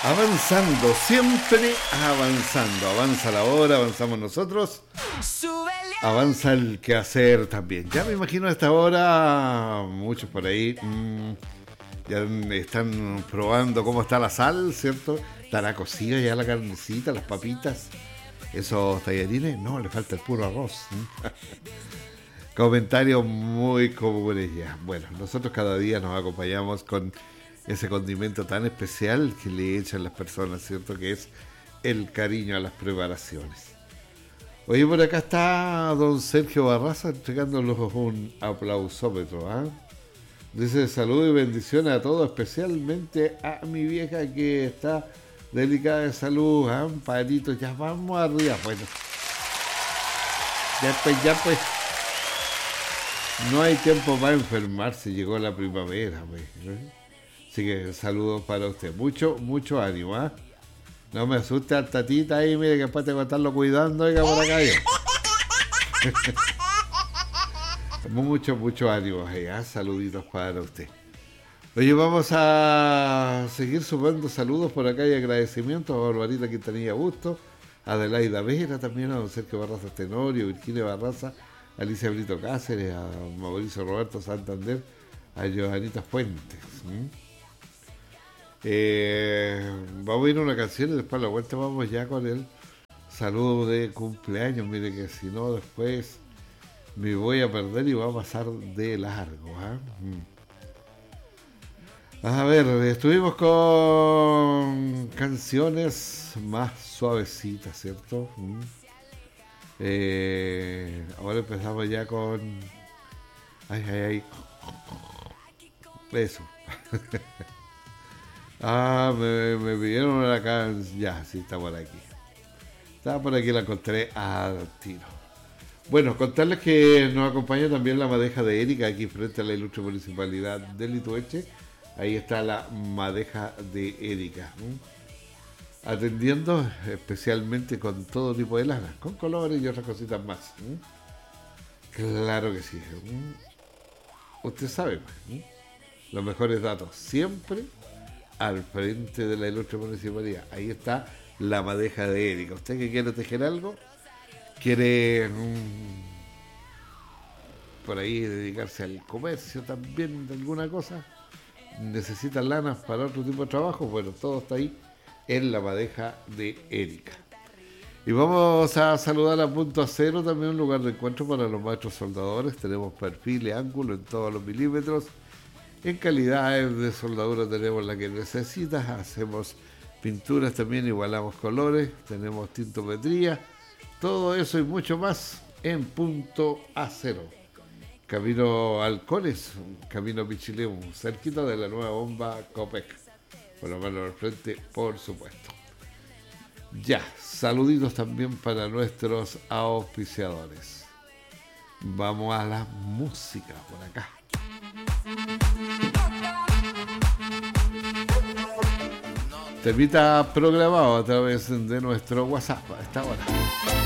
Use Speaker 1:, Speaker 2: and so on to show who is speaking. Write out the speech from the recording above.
Speaker 1: Avanzando, siempre avanzando. Avanza la hora, avanzamos nosotros. Avanza el quehacer también. Ya me imagino a esta hora, muchos por ahí ya están probando cómo está la sal, ¿cierto? ¿Estará cocida ya la carnecita, las papitas? ¿Esos tallarines? No, le falta el puro arroz. Comentarios muy comunes ya. Bueno, nosotros cada día nos acompañamos con ese condimento tan especial que le echan las personas, ¿cierto? Que es el cariño a las preparaciones. Oye, por acá está don Sergio Barraza entregándonos un aplausómetro, ¿ah? Dice salud y bendiciones a todos, especialmente a mi vieja que está delicada de salud, ¿ah? Padrito, ya vamos arriba, bueno. Ya pues. No hay tiempo para enfermarse, llegó la primavera, pues, ¿eh? Así que saludos para usted. Mucho ánimo, ¿ah? No me asuste al tatita ahí, mire que después tengo que estarlo cuidando, oiga, por acá yo. Mucho ánimo, ¿eh? Saluditos para usted. Oye, vamos a seguir sumando saludos por acá y agradecimientos a Barbarita Quintanilla Busto, a Adelaida Vera, también a don Sergio Barraza Tenorio, Virginia Barraza, a Alicia Brito Cáceres, a Mauricio Roberto Santander, a Johanita Fuentes. Vamos a ir a una canción y después a la vuelta vamos ya con el saludo de cumpleaños. Mire que si no después me voy a perder y va a pasar de largo, ¿eh? A ver, estuvimos con canciones más suavecitas, ¿cierto? Ahora empezamos ya con... Ay. Eso. Me pidieron una canción. Ya, sí, está por aquí. Estaba por aquí, la encontré al tiro. Bueno, contarles que nos acompaña también la madeja de Erika, aquí frente a la ilustre municipalidad de Litueche. Ahí está la madeja de Erika. Atendiendo especialmente con todo tipo de lanas, con colores y otras cositas más. Claro que sí. Usted sabe, los mejores datos siempre al frente de la ilustre municipalidad. Ahí está la madeja de Erika. ¿Usted que quiere tejer algo? ¿Quiere por ahí dedicarse al comercio también de alguna cosa? ¿Necesita lanas para otro tipo de trabajo? Bueno, todo está ahí en la madeja de Erika. Y vamos a saludar a Punto Acero, también un lugar de encuentro para los maestros soldadores. Tenemos perfiles, ángulos en todos los milímetros. En calidades de soldadura tenemos la que necesitas. Hacemos pinturas también, igualamos colores. Tenemos tintometría. Todo eso y mucho más en Punto Acero. Camino Halcones, Camino Pichilemu, cerquita de la nueva bomba Copec. Por lo menos al frente, por supuesto. Ya, saluditos también para nuestros auspiciadores. Vamos a la música por acá. Temita programado a través de nuestro WhatsApp a esta hora.